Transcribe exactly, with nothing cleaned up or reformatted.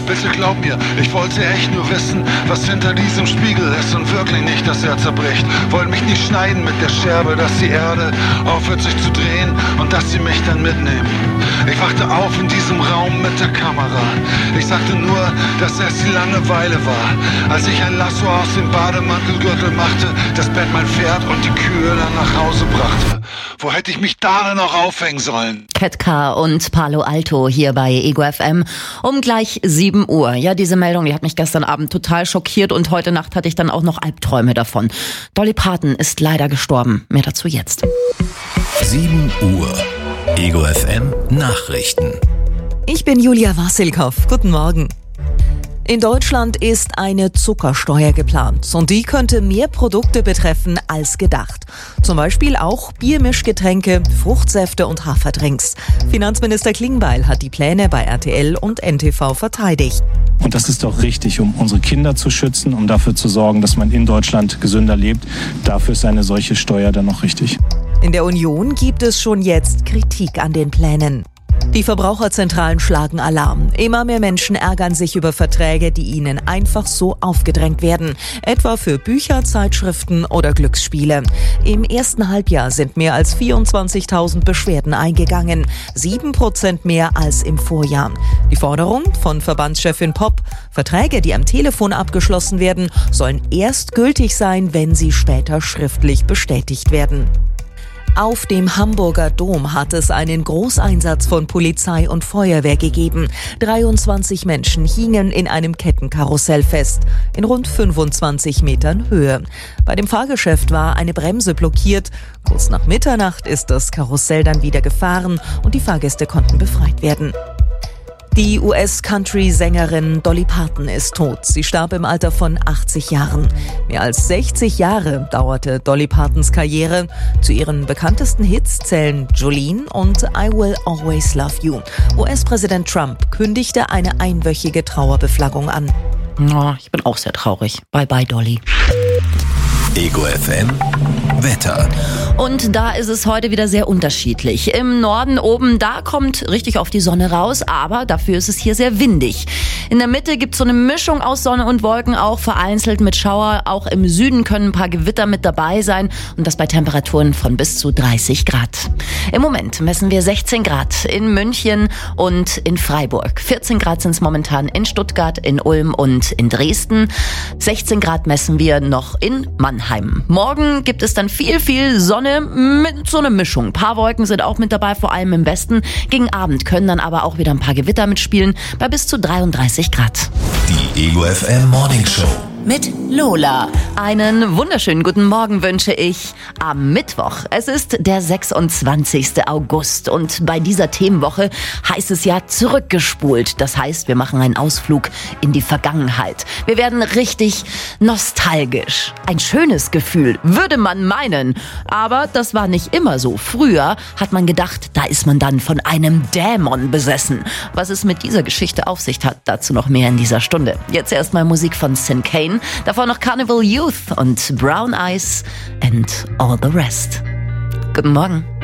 Bitte glaub mir, ich wollte echt nur wissen, was hinter diesem Spiegel ist und wirklich nicht, dass er zerbricht. Wollte mich nicht schneiden mit der Scherbe, dass die Erde aufhört sich zu drehen und dass sie mich dann mitnehmen. Ich wachte auf in diesem Raum mit der Kamera. Ich sagte nur, dass es die Langeweile war, als ich ein Lasso aus dem Bademantelgürtel machte, das Bett mein Pferd und die Kühe dann nach Hause brachte. Wo hätte ich mich da denn noch aufhängen sollen? Ketka und Palo Alto hier bei Ego F M um gleich sieben Uhr. Ja, diese Meldung, die hat mich gestern Abend total schockiert und heute Nacht hatte ich dann auch noch Albträume davon. Dolly Parton ist leider gestorben. Mehr dazu jetzt. sieben Uhr. Ego F M Nachrichten. Ich bin Julia Wassilkow. Guten Morgen. In Deutschland ist eine Zuckersteuer geplant und die könnte mehr Produkte betreffen als gedacht. Zum Beispiel auch Biermischgetränke, Fruchtsäfte und Haferdrinks. Finanzminister Klingbeil hat die Pläne bei R T L und N T V verteidigt. Und das ist doch richtig, um unsere Kinder zu schützen, um dafür zu sorgen, dass man in Deutschland gesünder lebt. Dafür ist eine solche Steuer dann noch richtig. In der Union gibt es schon jetzt Kritik an den Plänen. Die Verbraucherzentralen schlagen Alarm. Immer mehr Menschen ärgern sich über Verträge, die ihnen einfach so aufgedrängt werden. Etwa für Bücher, Zeitschriften oder Glücksspiele. Im ersten Halbjahr sind mehr als vierundzwanzigtausend Beschwerden eingegangen. Sieben Prozent mehr als im Vorjahr. Die Forderung von Verbandschefin Popp: Verträge, die am Telefon abgeschlossen werden, sollen erst gültig sein, wenn sie später schriftlich bestätigt werden. Auf dem Hamburger Dom hat es einen Großeinsatz von Polizei und Feuerwehr gegeben. dreiundzwanzig Menschen hingen in einem Kettenkarussell fest, in rund fünfundzwanzig Metern Höhe. Bei dem Fahrgeschäft war eine Bremse blockiert. Kurz nach Mitternacht ist das Karussell dann wieder gefahren und die Fahrgäste konnten befreit werden. Die U S-Country-Sängerin Dolly Parton ist tot. Sie starb im Alter von achtzig Jahren. Mehr als sechzig Jahre dauerte Dolly Partons Karriere. Zu ihren bekanntesten Hits zählen Jolene und I Will Always Love You. U S-Präsident Trump kündigte eine einwöchige Trauerbeflaggung an. Oh, ich bin auch sehr traurig. Bye bye, Dolly. Ego F M Wetter. Und da ist es heute wieder sehr unterschiedlich. Im Norden oben, da kommt richtig auf die Sonne raus, aber dafür ist es hier sehr windig. In der Mitte gibt es so eine Mischung aus Sonne und Wolken, auch vereinzelt mit Schauer. Auch im Süden können ein paar Gewitter mit dabei sein und das bei Temperaturen von bis zu dreißig Grad. Im Moment messen wir sechzehn Grad in München und in Freiburg. vierzehn Grad sind es momentan in Stuttgart, in Ulm und in Dresden. sechzehn Grad messen wir noch in Mannheim. Morgen gibt es dann viel, viel Sonne mit so einer Mischung. Ein paar Wolken sind auch mit dabei, vor allem im Westen. Gegen Abend können dann aber auch wieder ein paar Gewitter mitspielen, bei bis zu dreiunddreißig Grad. Die Ego F M Morning Show mit Lola. Einen wunderschönen guten Morgen wünsche ich am Mittwoch. Es ist der sechsundzwanzigsten August und bei dieser Themenwoche heißt es ja zurückgespult. Das heißt, wir machen einen Ausflug in die Vergangenheit. Wir werden richtig nostalgisch. Ein schönes Gefühl, würde man meinen. Aber das war nicht immer so. Früher hat man gedacht, da ist man dann von einem Dämon besessen. Was es mit dieser Geschichte auf sich hat, dazu noch mehr in dieser Stunde. Jetzt erstmal Musik von Sin Kane. Davor noch Carnival Youth und Brown Eyes and All the Rest. Guten Morgen.